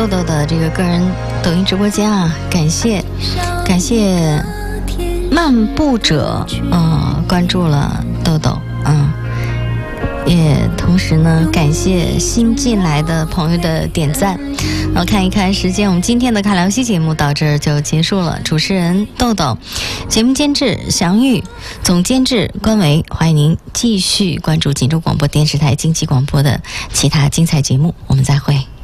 豆豆的这个个人抖音直播间啊，感谢漫步者关注了豆豆也同时呢感谢新进来的朋友的点赞。然后看一看时间，我们今天的看聊西节目到这儿就结束了。主持人豆豆，节目监制祥玉，总监制关维。欢迎您继续关注锦州广播电视台经济广播的其他精彩节目，我们再会。